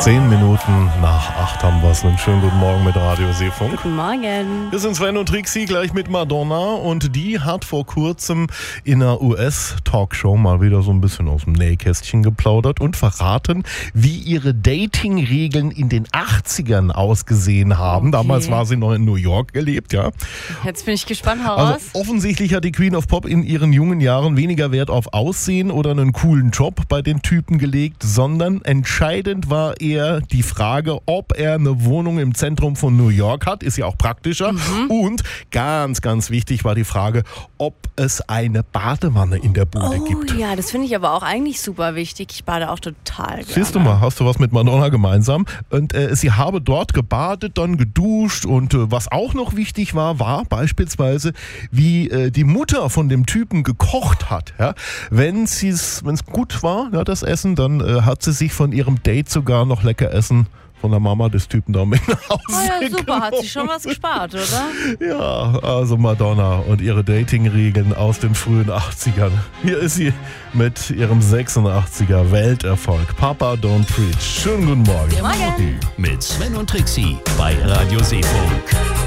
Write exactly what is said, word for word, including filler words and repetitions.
Zehn Minuten nach acht haben wir es. Einen schönen guten Morgen mit Radio Seefunk. Guten Morgen. Wir sind Sven und Trixie, gleich mit Madonna. Und die hat vor kurzem in einer U S-Talkshow mal wieder so ein bisschen aus dem Nähkästchen geplaudert und verraten, wie ihre Dating-Regeln in den achtzigern ausgesehen haben. Okay. Damals war sie noch in New York gelebt, ja. Jetzt bin ich gespannt, hau Also raus. offensichtlich hat die Queen of Pop in ihren jungen Jahren weniger Wert auf Aussehen oder einen coolen Job bei den Typen gelegt, sondern entscheidend war eher die Frage, ob er eine Wohnung im Zentrum von New York hat, ist ja auch praktischer. Mhm. Und ganz, ganz wichtig war die Frage, ob es eine Badewanne in der Bude Oh gibt. ja, das finde ich aber auch eigentlich super wichtig. Ich bade auch total gerne. Siehst du mal, hast du was mit Madonna gemeinsam. Und äh, sie habe dort gebadet, dann geduscht und äh, was auch noch wichtig war, war beispielsweise, wie äh, die Mutter von dem Typen gekocht hat. Ja? Wenn es gut war, ja, das Essen, dann äh, hat sie sich von ihrem Date sogar noch lecker Essen von der Mama des Typen da mit nach Hause Oh ja, super, genommen. hat sie schon was gespart, oder? Ja, also Madonna und ihre Dating-Regeln aus den frühen achtzigern. Hier ist sie mit ihrem sechsundachtziger Welterfolg. Papa Don't Preach. Schönen guten Morgen. Der Morgen mit Sven und Trixie bei Radio Seefunk.